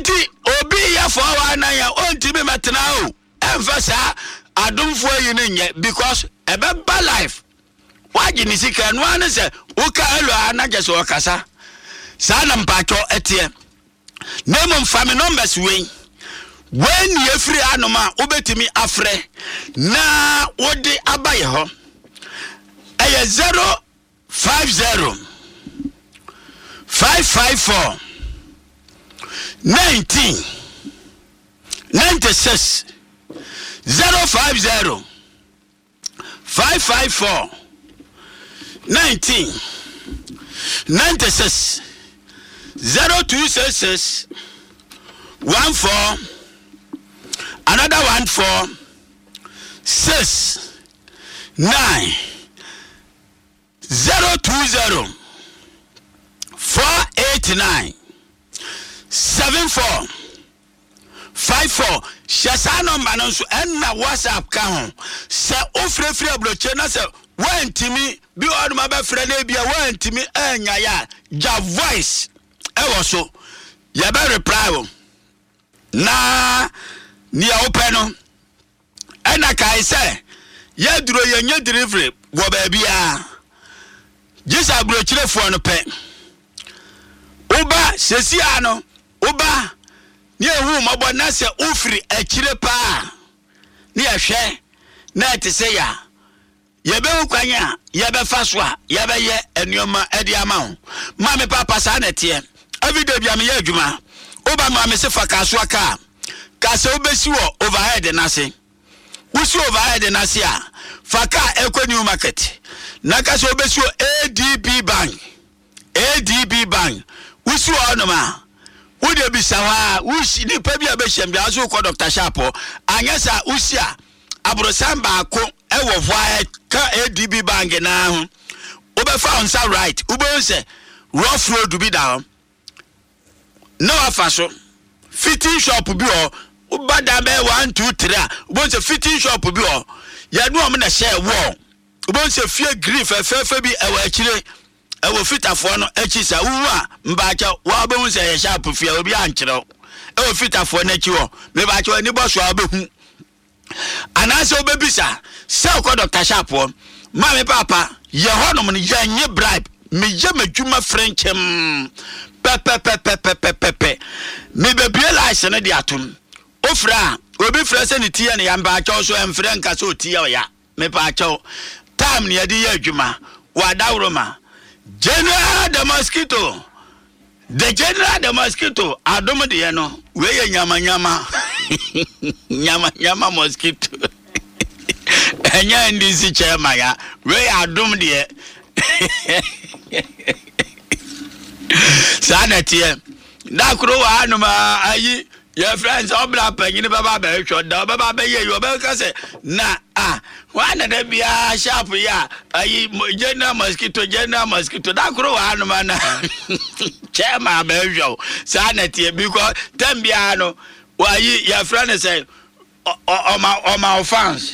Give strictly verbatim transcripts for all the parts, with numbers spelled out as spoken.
enti obi ya for one ya onti be metena o emfasa adomfo yi ne nye because ebeba life waji ni sika no ane se uka elo anaje so kasa sa na mpacho etie name of family numbers we when you free anoma obetimi afre na wodi abaye ho eye zero five zero five five four nineteen ninety-six zero five zero five five four nineteen ninety-six zero two six six one four another one four six nine zero two zero four eight nine seven four five four. Shasa number no so enna WhatsApp ka ho se ofrefre abroche na se wantimi bi oduma be frɛ na bia wantimi anya ya ja voice e wo so ya be reply wo na ni a open no enna kai se ya duro ye nya delivery wo ba bia jisa abroche fo no pe uba sesi ano uba ni ehu mabo na se ofiri akire pa ni ehwe na etese ya ye be kwanya ye be faswa ye be ye enuoma edi ama ho ma me papa sa na tie everyday bia me ye adwuma oba ma me se fa kaso aka ka se obesi wo overhead na se wusi overhead na se a fa ka ekwa new market na ka se obesi wo A D B bank A D B bank wusi wo no ma Ude bisawa usi ni pebi abeshem bia so ko Doctor Shapo anyasa usia abrosan baako e wo voa ka A D B bank na ho obefa onsa right ubonse rough road bi da no afaso fitting shop bi o ubada be one two three ubonse fitting shop bi o ya no am na share wall ubonse fie grief efefe bi e wa akire ewo fitafo no achisa wu a mbaacha wa be hu se ye sharp fia obi ankyerɛ ewo fitafo na chi wo me baacha ani boso abehu anase obebisa se ko Doctor Sharp ma me papa ye honom no ye nye bribe me ye madwuma frenchem pe pe pe pe pe pe pe me bebie license no de atom ofra obi fra se ne tie ne ya mbaacha so emfre nka so tie o ya me baacha time ne ye de ye adwuma wa dawroma General the mosquito. The general the mosquito. Adom de no. We ye nyama nyama. Nyama nyama mosquito. Enya ndisi chema ya. We adom de. Sana tie. Da kuro wa anuma ayi. Your friends obla panyini baba be hwo da baba be ye yo be ka se na ah wana da bia sharp ya ayi general mosquito general mosquito da kuro wa no mana chema be hwo sa na tie because tem bia no wa yi your friend say o ma o ma fans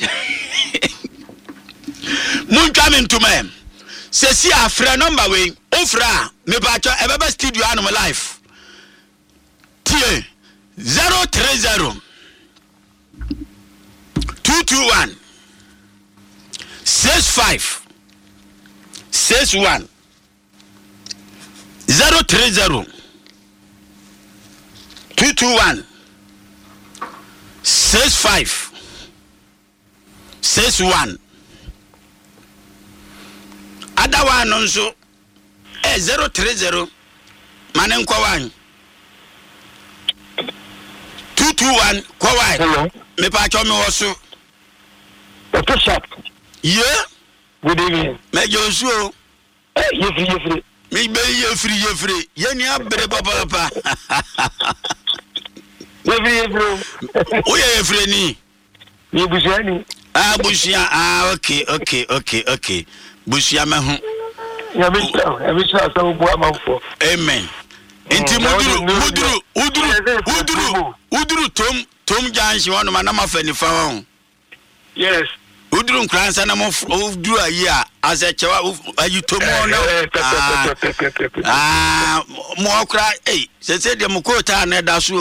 mun come into me se si afra number we ofra me ba cho e baba studio anu life tie zero three zero two two one six five six one zero three zero two two one six five six one other one also eh zero three zero manen kwa one two two one kwai hello me pa cho me woso Doctor Sharp yeah good evening me josu eh you free you free me be you free you free ye ni abre papa papa you free bro o ye free ni ni bushani ah bushia ah okay okay okay okay bushia me hu ya be ya be sha so bo amafo amen Inti muduru muduru uduru uduru uduru tom tom janshi wanu manama fani fa. Yes. Uduru nkransa na mo uduru ayi a asechewa ayi tomu no. Ah mo okra eh se se de mo kota na da so